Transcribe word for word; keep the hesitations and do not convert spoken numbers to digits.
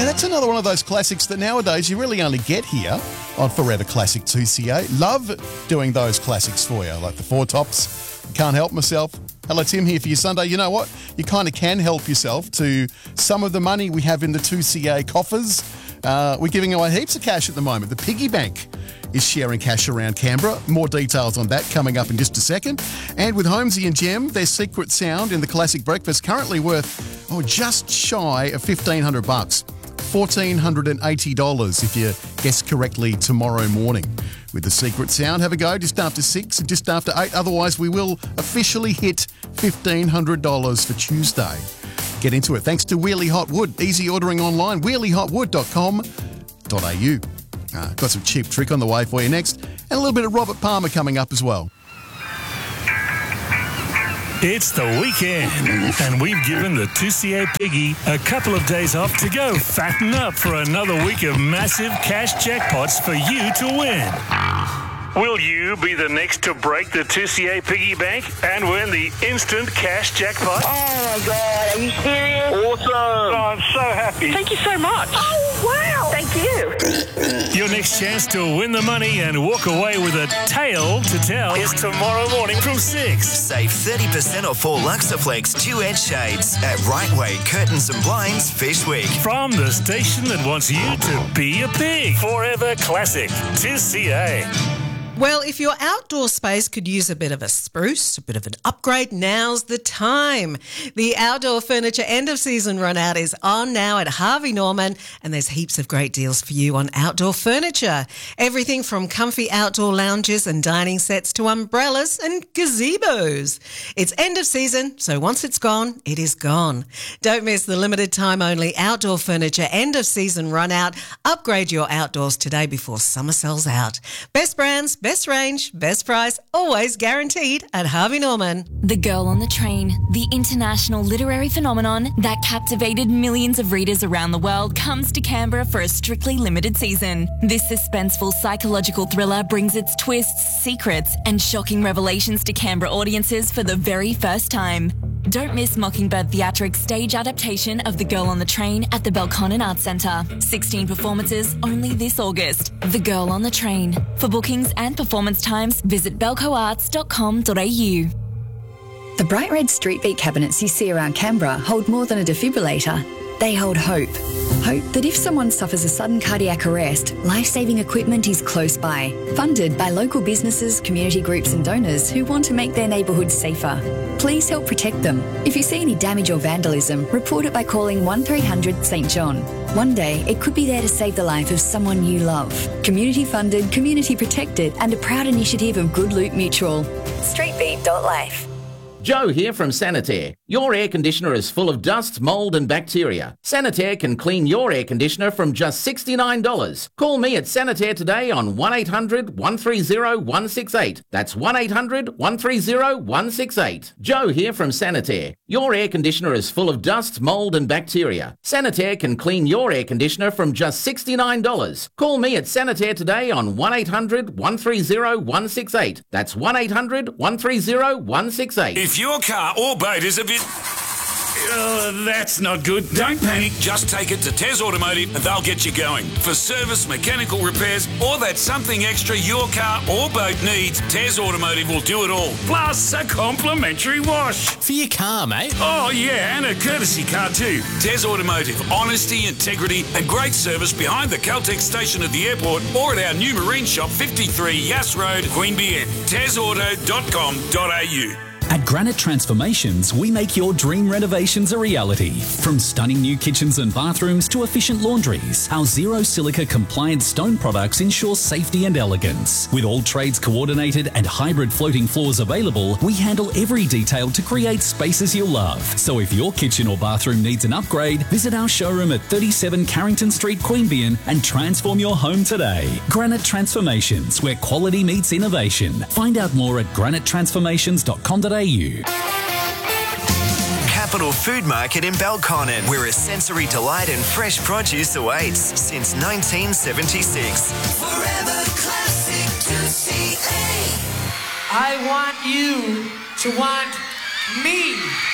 Yeah, that's another one of those classics that nowadays you really only get here on Forever Classic two C A. Love doing those classics for you, like the Four Tops, Can't Help Myself. Hello, Tim here for your Sunday. You know what? You kind of can help yourself to some of the money we have in the two C A coffers. Uh, we're giving away heaps of cash at the moment. The Piggy Bank is sharing cash around Canberra. More details on that coming up in just a second. And with Holmesy and Gem, their secret sound in the classic breakfast currently worth oh just shy of fifteen hundred bucks. one thousand four hundred eighty dollars if you guess correctly tomorrow morning. With the secret sound, have a go just after six and just after eight. Otherwise, we will officially hit fifteen hundred dollars for Tuesday. Get into it. Thanks to Wheelie Hot Wood. Easy ordering online, wheelie hot wood dot com dot a u. Uh, got some cheap trick on the way for you next. And a little bit of Robert Palmer coming up as well. It's the weekend, and we've given the two C A Piggy a couple of days off to go fatten up for another week of massive cash jackpots for you to win. Will you be the next to break the two C A Piggy Bank and win the instant cash jackpot? Oh, my God. Are you serious? Awesome. Oh, I'm so happy. Thank you so much. Oh, wow. Thank you. Your next chance to win the money and walk away with a tale to tell is tomorrow morning from six. Save thirty percent off all Luxaflex duet shades at Right Way Curtains and Blinds Fish Week. From the station that wants you to be a pig. Forever Classic two C A. Well, if your outdoor space could use a bit of a spruce, a bit of an upgrade, now's the time. The outdoor furniture end of season run out is on now at Harvey Norman, and there's heaps of great deals for you on outdoor furniture. Everything from comfy outdoor lounges and dining sets to umbrellas and gazebos. It's end of season, so once it's gone, it is gone. Don't miss the limited time only outdoor furniture end of season run out. Upgrade your outdoors today before summer sells out. Best brands, best range, best price, always guaranteed at Harvey Norman. The Girl on the Train, the international literary phenomenon that captivated millions of readers around the world, comes to Canberra for a strictly limited season. This suspenseful psychological thriller brings its twists, secrets, and shocking revelations to Canberra audiences for the very first time. Don't miss Mockingbird Theatrics' stage adaptation of The Girl on the Train at the Belconnen Arts Centre. sixteen performances only this August. The Girl on the Train. For bookings and performance times, visit belco arts dot com dot a u. The bright red street beat cabinets you see around Canberra hold more than a defibrillator. They hold hope. Hope that if someone suffers a sudden cardiac arrest, life-saving equipment is close by. Funded by local businesses, community groups and donors who want to make their neighbourhoods safer. Please help protect them. If you see any damage or vandalism, report it by calling one three hundred St John. One day, it could be there to save the life of someone you love. Community funded, community protected, and a proud initiative of Good Loot Mutual. streetbeat dot life. Joe here from Sanitaire. Your air conditioner is full of dust, mould and bacteria. Sanitaire can clean your air conditioner from just sixty-nine dollars. Call me at Sanitaire today on one eight hundred, one three zero, one six eight. That's one eight hundred, one three zero, one six eight. Joe here from Sanitaire. Your air conditioner is full of dust, mould and bacteria. Sanitaire can clean your air conditioner from just sixty-nine dollars. Call me at Sanitaire today on one eight hundred, one three zero, one six eight. That's one eight hundred, one three zero, one six eight. If your car or boat is a bit... Uh, that's not good. Don't panic. Just take it to Tez Automotive and they'll get you going. For service, mechanical repairs, or that something extra your car or boat needs, Tez Automotive will do it all. Plus a complimentary wash. For your car, mate. Oh, yeah, and a courtesy car too. Tez Automotive. Honesty, integrity and great service behind the Caltex station at the airport or at our new marine shop, fifty-three Yass Road, Queanbeyan. tez auto dot com dot a u. At Granite Transformations, we make your dream renovations a reality. From stunning new kitchens and bathrooms to efficient laundries, our zero silica compliant stone products ensure safety and elegance. With all trades coordinated and hybrid floating floors available, we handle every detail to create spaces you'll love. So if your kitchen or bathroom needs an upgrade, visit our showroom at thirty-seven Carrington Street, Queanbeyan and transform your home today. Granite Transformations, where quality meets innovation. Find out more at granite transformations dot com dot a u. Capital Food Market in Belconnen, where a sensory delight and fresh produce awaits since nineteen seventy-six. Forever Classic two C A. I want you to want me.